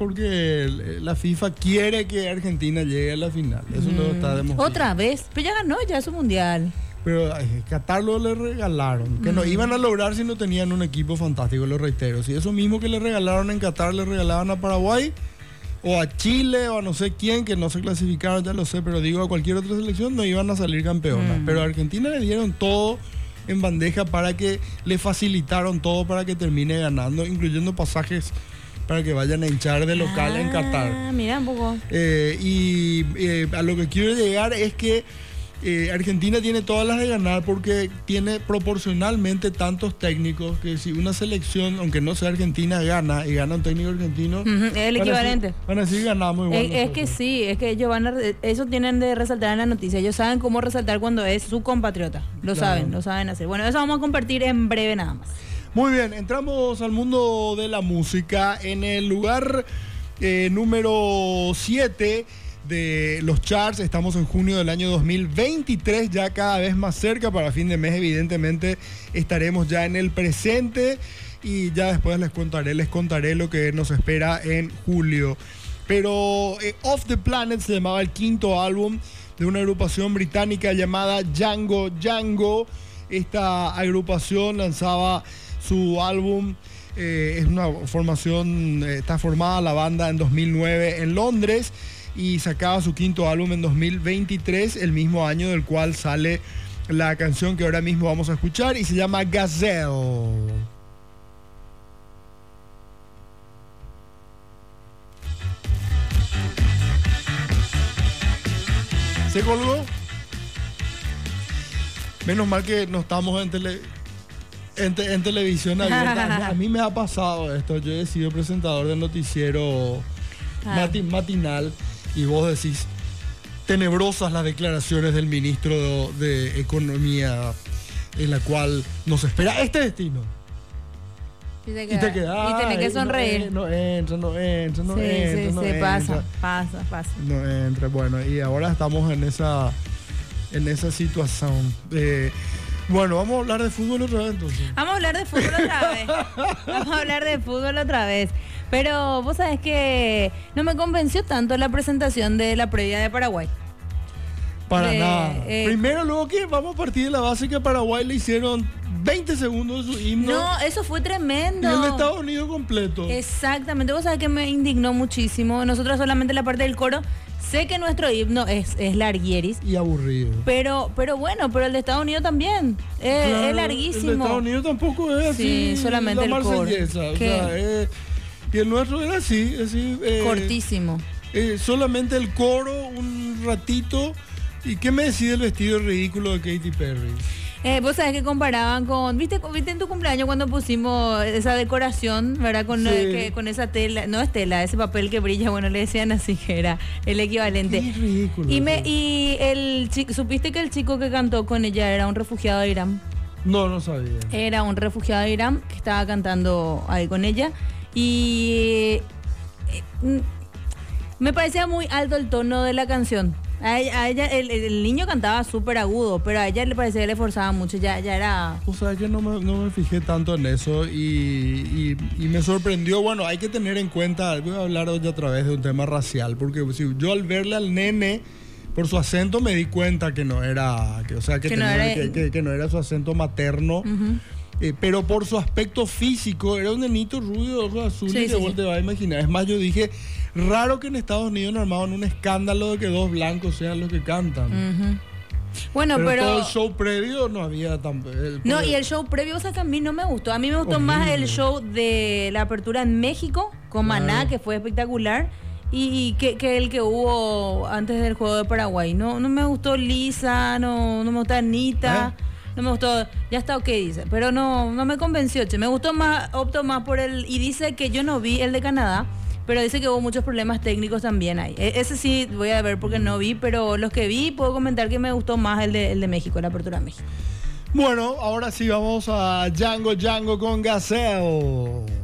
porque la FIFA quiere que Argentina llegue a la final. Eso lo está demostrando. Otra vez, pero ya ganó ya su mundial. Pero Qatar lo le regalaron, que no iban a lograr si no tenían un equipo fantástico, lo reitero. Si eso mismo que le regalaron en Qatar le regalaban a Paraguay o a Chile o a no sé quién, que no se clasificaron, ya lo sé, pero digo, a cualquier otra selección no iban a salir campeonas. Pero a Argentina le dieron todo en bandeja para que le facilitaron todo para que termine ganando, incluyendo pasajes para que vayan a hinchar de local en Qatar. Mira un poco. A lo que quiero llegar es que Argentina tiene todas las de ganar porque tiene proporcionalmente tantos técnicos que si una selección, aunque no sea argentina, gana y gana un técnico argentino, es el equivalente. Van a decir ganamos igual. Es que sí, es que ellos eso tienen de resaltar en la noticia. Ellos saben cómo resaltar cuando es su compatriota. Lo saben hacer. Bueno, eso vamos a compartir en breve nada más. Muy bien, entramos al mundo de la música. En el lugar número 7 de los charts, estamos en junio del año 2023, ya cada vez más cerca. Para fin de mes evidentemente estaremos ya en el presente y ya después les contaré lo que nos espera en julio. Pero Off the Planet se llamaba el quinto álbum de una agrupación británica llamada Django Django. Esta agrupación lanzaba su álbum, es una formación, está formada la banda en 2009 en Londres y sacaba su quinto álbum en 2023, el mismo año del cual sale la canción que ahora mismo vamos a escuchar y se llama Gazelle. ¿Se colgó? Menos mal que no estamos en televisión abierta. A mí me ha pasado esto. Yo he sido presentador del noticiero matinal y vos decís, tenebrosas las declaraciones del ministro de Economía, en la cual nos espera este destino. Y te tenés que sonreír. No entra. Pasa. No entra. Bueno, y ahora estamos en esa situación. Bueno, vamos a hablar de fútbol otra vez entonces. Vamos a hablar de fútbol otra vez. Pero vos sabés que no me convenció tanto la presentación de la previa de Paraguay. Para nada. Primero, luego que vamos a partir de la base que a Paraguay le hicieron 20 segundos de su himno. No, eso fue tremendo. Y el de Estados Unidos completo. Exactamente. Vos sabés que me indignó muchísimo. Nosotros solamente la parte del coro. Sé que nuestro himno es larguieris. Y aburrido. Pero el de Estados Unidos también. Es larguísimo. El de Estados Unidos tampoco es así. Sí, solamente la el coro. o sea, y el nuestro era así. Cortísimo. Solamente el coro, un ratito. ¿Y qué me decide el vestido ridículo de Katy Perry? Vos sabés que comparaban con... ¿Viste en tu cumpleaños cuando pusimos esa decoración, verdad? Con esa tela, no es tela, ese papel que brilla, bueno, le decían así que era el equivalente. Qué ridículo. Y el chico, ¿supiste que el chico que cantó con ella era un refugiado de Irán? No sabía. Era un refugiado de Irán que estaba cantando ahí con ella. Y me parecía muy alto el tono de la canción. A ella el niño cantaba súper agudo, pero a ella le parecía que le forzaba mucho, ya era... O sea que no me fijé tanto en eso y me sorprendió. Bueno, hay que tener en cuenta, voy a hablar hoy otra vez de un tema racial, porque si yo al verle al nene, por su acento me di cuenta que no era, que no era su acento materno. Pero por su aspecto físico, era un nenito rubio de ojos azules que vos te vas a imaginar. Es más, yo dije, raro que en Estados Unidos no armaban un escándalo de que dos blancos sean los que cantan. Bueno, pero todo el show previo no había tan... y el show previo, o sea, que a mí no me gustó. A mí me gustó más el show de la apertura en México con Maná, que fue espectacular. Y que el que hubo antes del juego de Paraguay. No me gustó Lisa, no me gustó Anita. No me gustó, ya está ok, dice, pero no me convenció, me gustó más, optó más por y dice que yo no vi el de Canadá, pero dice que hubo muchos problemas técnicos también ahí. Ese sí voy a ver porque no vi, pero los que vi puedo comentar que me gustó más el de México, la apertura de México. Bueno, ahora sí vamos a Django con Gazelle.